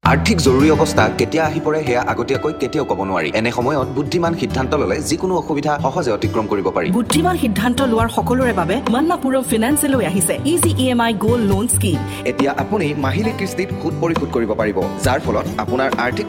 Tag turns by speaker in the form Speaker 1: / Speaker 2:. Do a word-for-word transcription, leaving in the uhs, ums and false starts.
Speaker 1: আৰ্থিক জৰুৰী অৱস্থা কেতিয়া আহি পৰে সেয়া আগতীয়াকৈ কেতিয়াও ক'ব নোৱাৰি। এনে সময়ত বুদ্ধিমান সিদ্ধান্ত ল'লে যিকোনো অসুবিধা সহজে অতিক্ৰম কৰিব পাৰি।
Speaker 2: বুদ্ধিমান সিদ্ধান্ত লোৱাৰ সকলোৰে বাবে মান্নাপুৰম ফিনান্সে লৈ আহিছে ইজি ই এম আই গোল্ড লোন স্কিম।
Speaker 1: এতিয়া আপুনি মাহিলী কিস্তিত সুদ পৰিশোধ কৰিব পাৰিব, যাৰ ফলত আপোনাৰ আৰ্থিক